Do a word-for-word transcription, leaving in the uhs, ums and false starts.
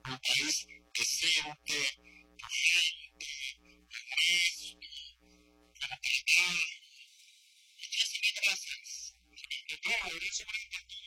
un país decente, prudente, honesto, como para tal. Muchas gracias. De todo, gracias por el